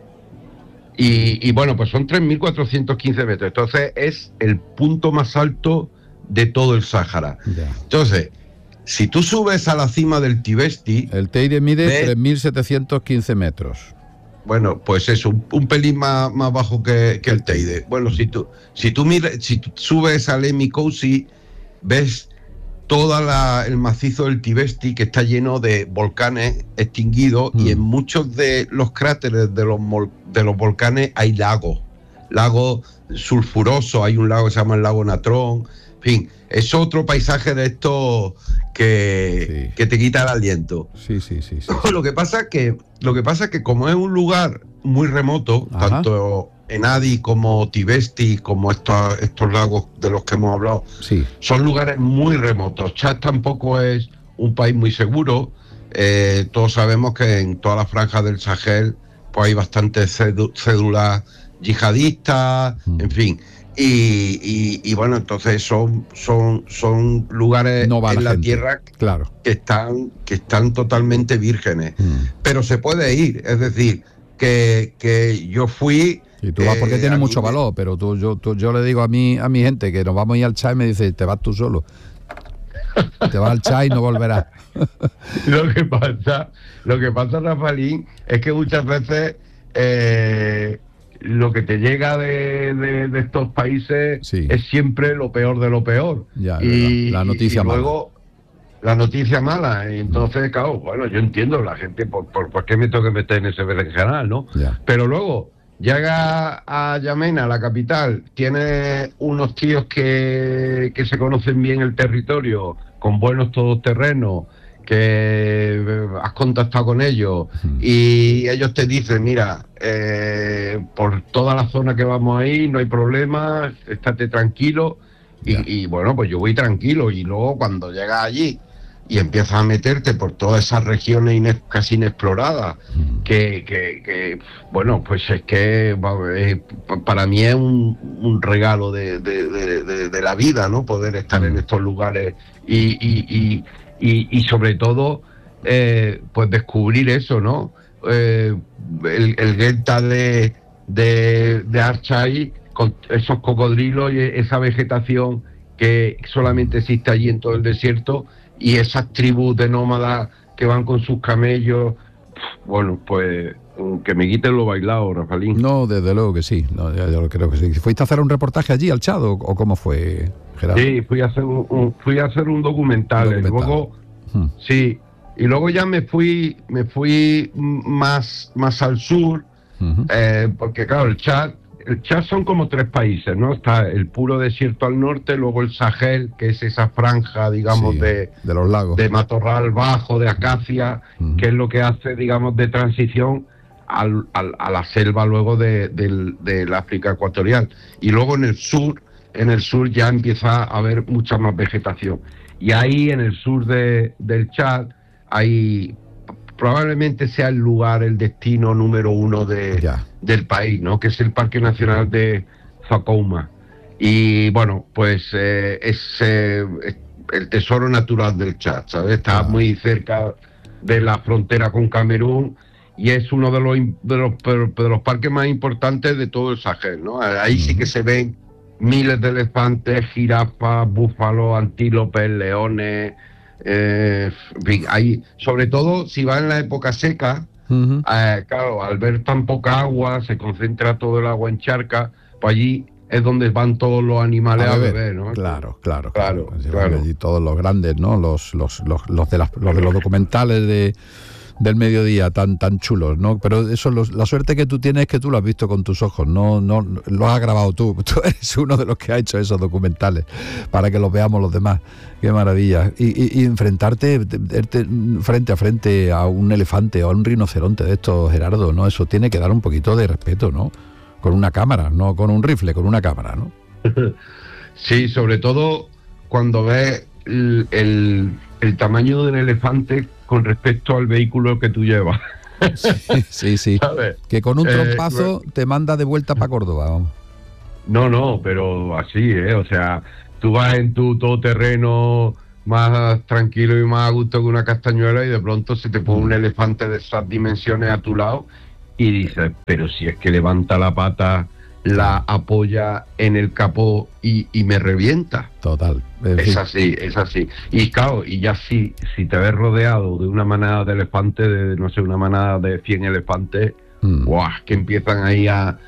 Y, y bueno, pues son tres mil cuatrocientos quince metros. Entonces es el punto más alto de todo el Sáhara. Ya. Entonces, si tú subes a la cima del Tibesti... El Teide mide ves, tres mil setecientos quince metros. Bueno, pues eso, un, un pelín más, más bajo que, que el Teide. Bueno, si tú, si tú miras, si tú subes al Emi Koussi, ves todo el macizo del Tibesti, que está lleno de volcanes extinguidos, mm. y en muchos de los cráteres de los, de los volcanes hay lagos, lagos sulfurosos. Hay un lago que se llama el lago Natrón. En fin, es otro paisaje de estos que, sí. que te quita el aliento. Sí, sí, sí. sí, sí. Lo que pasa es que, lo que pasa es que como es un lugar muy remoto, Ajá. tanto Enadi como Tibesti, como estos, estos lagos de los que hemos hablado, sí. son lugares muy remotos. Chad tampoco es un país muy seguro. Eh, todos sabemos que en toda la franja del Sahel pues hay bastantes cédulas yihadistas, mm. en fin. Y, y, y bueno, entonces son son son lugares no en la gente. tierra claro. que están que están totalmente vírgenes, mm. pero se puede ir, es decir, que, que yo fui. Y tú vas porque eh, tiene mucho valor, pero tú yo tú, yo le digo a mi a mi gente que nos vamos a ir al Chad y me dice, te vas tú solo. Te vas al Chad y no volverás. Lo que pasa, lo que pasa, Rafaelín, es que muchas veces eh, lo que te llega de, de, de estos países sí. es siempre lo peor de lo peor. Ya, y, la noticia y, y mala. luego la noticia mala. Y entonces, claro, bueno, yo entiendo la gente, ¿por, por, por qué me tengo que meter en ese berenjenal, no? Ya. Pero luego llega a Yamena, la capital, tiene unos tíos que, que se conocen bien el territorio, con buenos todoterrenos, que has contactado con ellos, mm. y ellos te dicen, mira, eh, por toda la zona que vamos ahí no hay problema, estate tranquilo, y, y bueno, pues yo voy tranquilo, y luego cuando llegas allí y empiezas a meterte por todas esas regiones ines, casi inexploradas, mm. que, que, que, bueno, pues es que eh, para mí es un, un regalo de, de, de, de, de la vida, ¿no? Poder estar mm. en estos lugares y, y, y, y, y sobre todo, eh, pues descubrir eso, ¿no? Eh, el, el delta de, de, de Archai, con esos cocodrilos y esa vegetación que solamente existe allí en todo el desierto, y esas tribus de nómadas que van con sus camellos. Bueno, pues que me quiten lo bailado, Rafaelín. No, desde luego que sí, no, yo, yo creo que sí. ¿Fuiste a hacer un reportaje allí al Chad o, o cómo fue, Gerardo? Sí, fui a hacer un, un, fui a hacer un documental, un documental. Luego, hmm. sí, y luego ya me fui me fui más, más al sur, uh-huh. eh, porque claro, el Chad El Chad son como tres países, ¿no? Está el puro desierto al norte, luego el Sahel, que es esa franja, digamos, sí, de, de los lagos, de matorral bajo, de acacia, uh-huh. que es lo que hace, digamos, de transición al, al, a la selva luego de, de, de la África ecuatorial. Y luego en el sur, en el sur ya empieza a haber mucha más vegetación. Y ahí en el sur de, del Chad hay... probablemente sea el lugar, el destino número uno de, del país, ¿no? Que es el Parque Nacional de Zakouma. Y bueno, pues eh, es, eh, es el tesoro natural del Chad, ¿sabes? Está ah. muy cerca de la frontera con Camerún y es uno de los, de los, de los parques más importantes de todo el Sahel, ¿no? Ahí sí que se ven miles de elefantes, jirafas, búfalos, antílopes, leones... Eh, hay, sobre todo si va en la época seca, uh-huh. eh, claro, al ver tan poca agua, se concentra todo el agua en charca, pues allí es donde van todos los animales a, A beber, beber, ¿no? Claro, claro, Claro, Pues, claro. allí todos los grandes, ¿no? Los, los, los, los de las, los de los documentales de del mediodía tan tan chulos, ¿no? Pero eso, los, la suerte que tú tienes es que tú lo has visto con tus ojos, no no lo has grabado tú. Tú eres uno de los que ha hecho esos documentales para que los veamos los demás. Qué maravilla. Y, y, y enfrentarte verte frente a frente a un elefante o a un rinoceronte de estos, Gerardo, ¿no? Eso tiene que dar un poquito de respeto, ¿no? Con una cámara, no con un rifle, con una cámara, ¿no? Sí, sobre todo cuando ves el, el, el tamaño del elefante con respecto al vehículo que tú llevas. Sí, sí, sí. ¿Sabes? Que con un Eh, trompazo te manda de vuelta para Córdoba. Vamos. No, no, pero así, ¿eh? O sea, tú vas en tu todoterreno más tranquilo y más a gusto que una castañuela y de pronto se te pone un elefante de esas dimensiones a tu lado y dices, pero si es que levanta la pata, la apoya en el capó y, y me revienta. Total. En Es fin. así, es así. Y claro, y ya si, si te ves rodeado de una manada de elefantes, de no sé, una manada de cien elefantes, Mm. ¡guau!, que empiezan ahí a, a,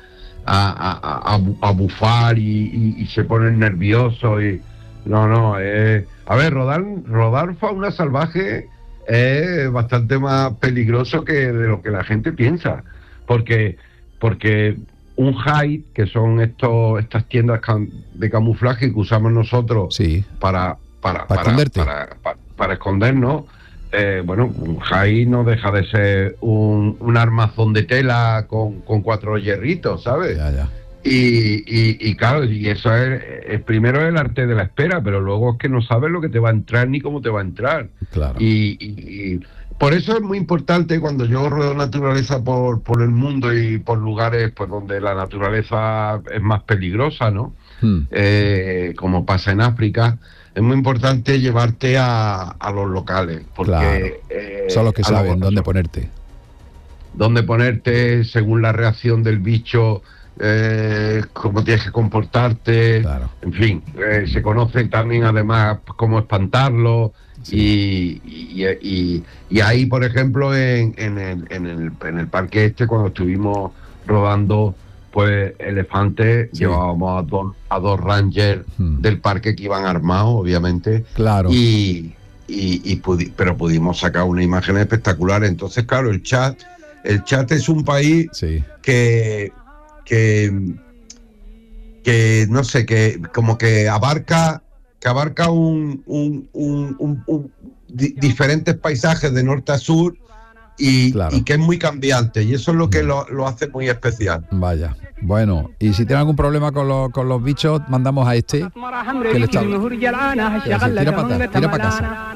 a, a, a bufar y, y, y se ponen nerviosos. Y no, no, eh, a ver, rodar, rodar fauna salvaje es bastante más peligroso que de lo que la gente piensa. Porque, porque un hide, que son estos estas tiendas cam- de camuflaje que usamos nosotros Sí. para Para para, para, esconderte. para, para- para escondernos, eh, bueno, un hide no deja de ser un, un armazón de tela con, con cuatro hierritos, ¿sabes? Ya, ya. Y, y, y claro, y eso es, es primero el arte de la espera, pero luego es que no sabes lo que te va a entrar ni cómo te va a entrar. Claro. Y, y- y por eso es muy importante cuando yo rodeo naturaleza por, por el mundo y por lugares pues donde la naturaleza es más peligrosa, ¿no? Mm. Eh, como pasa en África, es muy importante llevarte a, a los locales, porque Claro. eh, Son los que a los- saben dónde ponerte. dónde ponerte según la reacción del bicho, eh, cómo tienes que comportarte, Claro. en fin, eh, se conocen también además cómo espantarlo. Y, y, y- y ahí, por ejemplo, en, en, el, en, el, en el parque este, cuando estuvimos rodando pues elefantes, Sí. llevábamos a dos, a dos rangers Hmm. del parque que iban armados, obviamente, Claro. y, y, y pudi- pero pudimos sacar una imagen espectacular. Entonces, claro, el chat, el chat es un país Sí. que, que, que no sé, que como que abarca, que abarca un, un, un, un- un- di- diferentes paisajes de norte a sur y, Claro. y que es muy cambiante, y eso es lo que lo, lo hace muy especial. Vaya. Bueno, y si tienen algún problema con los, con los bichos, mandamos a este. que le está- tira para atrás, tira para casa.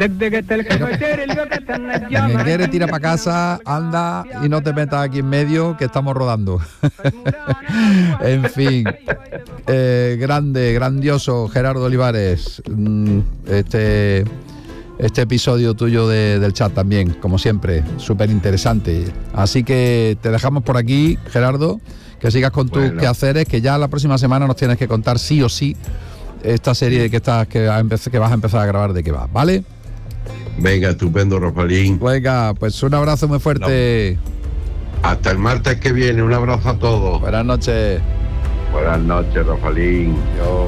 Merenguere, tira para casa, anda y no te metas aquí en medio, que estamos rodando. En fin, eh, grande, grandioso, Gerardo Olivares. Mm, Este, este episodio tuyo de- del chat también, como siempre, súper interesante. Así que te dejamos por aquí, Gerardo, que sigas con tus Bueno. quehaceres, que ya la próxima semana nos tienes que contar sí o sí esta serie que estás que, va a empezar- que vas a empezar a grabar de qué va, ¿vale? Venga, estupendo, Rafaelín. Venga, pues un abrazo muy fuerte. Hasta el martes que viene, un abrazo a todos. Buenas noches. Buenas noches, Rafaelín. Yo.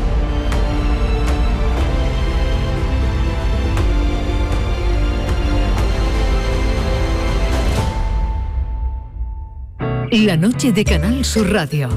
La noche de Canal Sur Radio.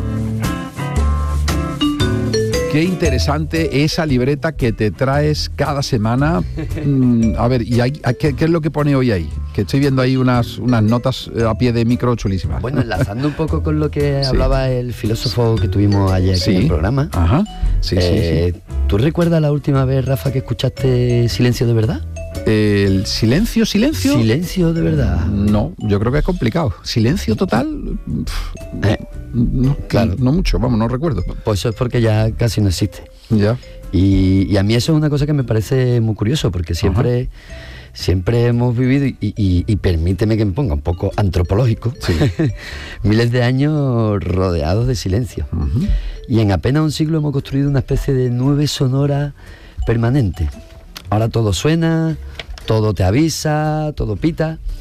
Qué interesante esa libreta que te traes cada semana. Mm, a ver, ¿y hay- qué, qué es lo que pone hoy ahí? Que estoy viendo ahí unas, unas notas eh, a pie de micro chulísimas. Bueno, enlazando un poco con lo que Sí. hablaba el filósofo que tuvimos ayer aquí Sí. en el programa. Ajá. Sí, eh, sí, ¿Tú recuerdas la última vez, Rafa, que escuchaste Silencio de verdad? sí. El silencio, silencio. Silencio de verdad. No, yo creo que es complicado. Silencio total. Pf, Eh, no, claro. no mucho, vamos, no recuerdo. Pues eso es porque ya casi no existe. Ya. Y, y a mí eso es una cosa que me parece muy curioso, porque siempre, siempre hemos vivido, y, y- y permíteme que me ponga un poco antropológico, miles de años rodeados de silencio. Ujú. Y en apenas un siglo hemos construido una especie de nube sonora permanente. Ahora todo suena, todo te avisa, todo pita.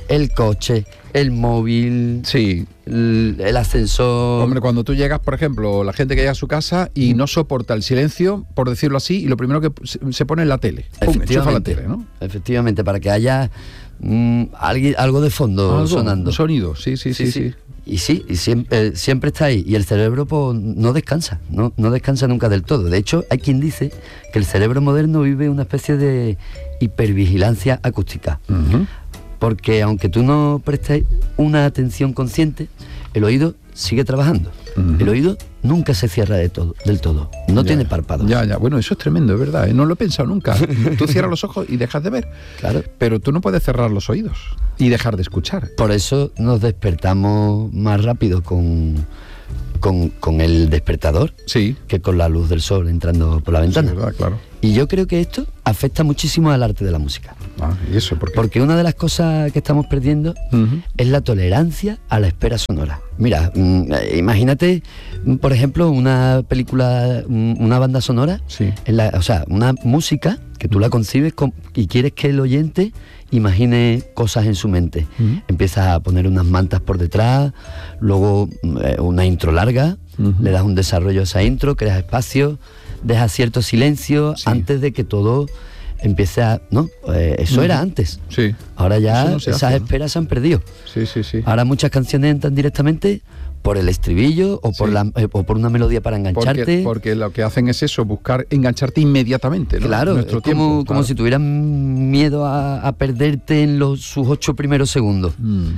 el coche, el móvil, sí, el, el ascensor. Hombre, cuando tú llegas, por ejemplo, la gente que llega a su casa y no soporta el silencio, por decirlo así, y lo primero que se, se pone es la tele. Pum, enchufa la tele, ¿no? Efectivamente, para que haya mm, alguien, algo de fondo algo, sonando. Un sonido, sí, sí, sí, sí. sí. sí. Y sí, y siempre, eh, siempre está ahí. Y el cerebro pues, no descansa, no, no descansa nunca del todo. De hecho, hay quien dice que el cerebro moderno vive una especie de hipervigilancia acústica. Uh-huh. Porque aunque tú no prestes una atención consciente, el oído sigue trabajando. Uh-huh. El oído nunca se cierra de todo, del todo. No ya, tiene párpados. Ya, ya. Bueno, eso es tremendo, es verdad, ¿eh? No lo he pensado nunca. Tú cierras los ojos y dejas de ver. Claro. Pero tú no puedes cerrar los oídos y dejar de escuchar. Por eso nos despertamos más rápido con, con, con el despertador, sí, que con la luz del sol entrando por la ventana. Sí, verdad, claro. Y yo creo que esto afecta muchísimo al arte de la música. Ah, ¿y eso por qué? Porque una de las cosas que estamos perdiendo uh-huh. es la tolerancia a la espera sonora. Mira, mm, imagínate, por ejemplo, una película, una banda sonora, sí. en la, o sea, una música que tú la concibes con, y quieres que el oyente imagine cosas en su mente. Uh-huh. Empiezas a poner unas mantas por detrás, luego eh, una intro larga, uh-huh. le das un desarrollo a esa intro, creas espacio, dejas cierto silencio sí. antes de que todo empiece a... No, eh, eso uh-huh. era antes. Sí. Ahora ya no esas hace, esperas ¿no? se han perdido. Sí, sí, sí. Ahora muchas canciones entran directamente por el estribillo o por, sí. la, eh, o por una melodía para engancharte. Porque, porque lo que hacen es eso, buscar engancharte inmediatamente, ¿no? Claro, Nuestro es tiempo, como, claro. como si tuvieran miedo a, a perderte en los, sus ocho primeros segundos. Mm.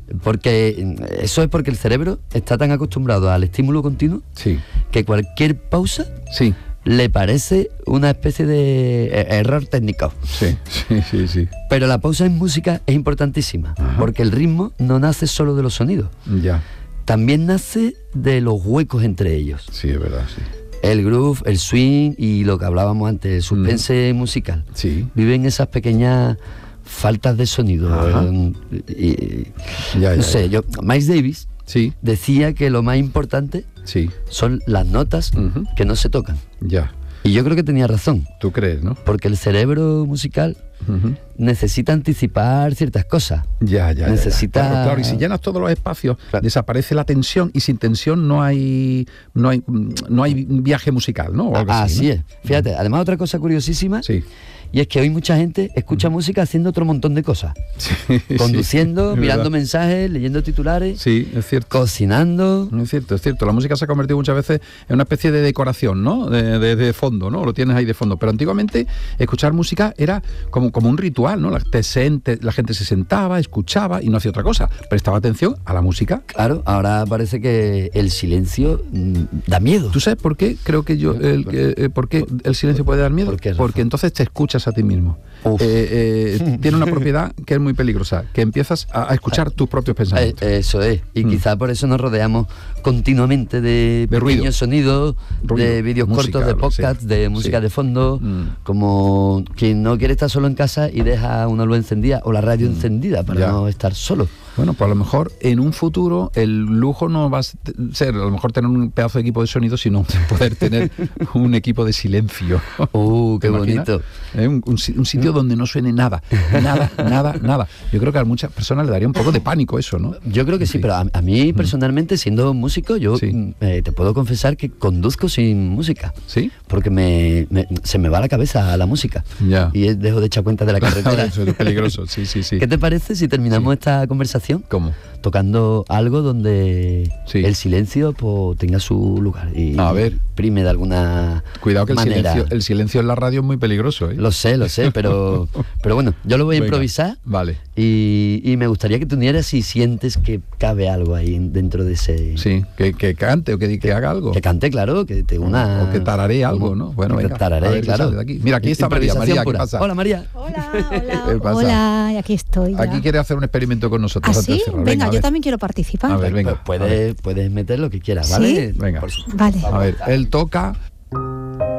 Porque eso es porque el cerebro está tan acostumbrado al estímulo continuo sí. que cualquier pausa sí. le parece una especie de error técnico. Sí, sí, sí, sí. Pero la pausa en música es importantísima. Ajá. Porque el ritmo no nace solo de los sonidos. Ya. También nace de los huecos entre ellos. Sí, es verdad, sí. El groove, el swing y lo que hablábamos antes, el suspense mm. musical. Sí. Viven esas pequeñas faltas de sonido. Eh, y, ya, ya, no sé, ya. yo, Miles Davis sí. decía que lo más importante sí. son las notas uh-huh. que no se tocan. Ya. Y yo creo que tenía razón. ¿Tú crees, no? Porque el cerebro musical uh-huh. necesita anticipar ciertas cosas. Ya, ya, necesita... ya, ya. Claro, claro, y si llenas todos los espacios, claro. desaparece la tensión, y sin tensión no hay no hay, no hay viaje musical, ¿no? O algo ah, así, así, ¿no? es. Fíjate, además otra cosa curiosísima, sí. y es que hoy mucha gente escucha uh-huh. música haciendo otro montón de cosas. Sí, conduciendo, sí, mirando verdad. mensajes, leyendo titulares. Sí, es cierto. Cocinando. Es cierto, es cierto. La música se ha convertido muchas veces en una especie de decoración, ¿no? De, de, de fondo, ¿no? Lo tienes ahí de fondo. Pero antiguamente escuchar música era como, como un ritual, ¿no? La, te sente, la gente se sentaba, escuchaba y no hacía otra cosa. Prestaba atención a la música. Claro, ahora parece que el silencio mmm, da miedo. ¿Tú sabes por qué? Creo que yo, el, eh, ¿por qué el silencio puede dar miedo? ¿Por qué, Porque entonces te escuchas a ti mismo. Eh, eh, tiene una propiedad que es muy peligrosa, que empiezas a, a escuchar tus propios pensamientos. Eh, eso es, y mm. quizá por eso nos rodeamos continuamente de, de pequeños ruido. sonidos, ruido. de vídeos música, cortos, de podcast, sí. de música sí. de fondo, mm. como quien no quiere estar solo en casa y deja una luz encendida o la radio mm. encendida para ya. no estar solo. Bueno, pues a lo mejor en un futuro el lujo no va a ser a lo mejor tener un pedazo de equipo de sonido, sino poder tener un equipo de silencio. ¡Uh, qué bonito! ¿Eh? Un, un, un sitio donde no suene nada, nada, nada, nada. Yo creo que a muchas personas le daría un poco de pánico eso, ¿no? Yo creo que sí, sí. pero a, a mí personalmente, siendo músico, yo sí. eh, te puedo confesar que conduzco sin música. ¿Sí? Porque me, me, se me va la cabeza a la música. Ya. Y dejo de echar cuenta de la carretera. Eso es peligroso, sí, sí, sí. ¿Qué te parece si terminamos sí. esta conversación? ¿Cómo? Tocando algo donde sí. el silencio pues, tenga su lugar y a ver. prime de alguna Cuidado que el manera. silencio, el silencio en la radio es muy peligroso, ¿eh? Lo sé, lo sé, pero, pero bueno, yo lo voy a Venga, improvisar. Vale. Y, y me gustaría que tú unieras si sientes que cabe algo ahí dentro de ese... Sí, que, que cante o que, que, que haga algo. Que cante, claro, que te una... O que tararé algo, ¿no? Bueno, venga. Tararé, ver, claro. De aquí. Mira, aquí está María. María, ¿qué pasa? Hola, María. Hola, hola. Hola, y aquí estoy ya. Aquí quiere hacer un experimento con nosotros. ¿Ah, sí? Venga, venga yo también quiero participar. A ver, venga. Pues puedes, puedes meter lo que quieras, ¿vale? ¿Sí? Venga. Vale. A ver, él toca...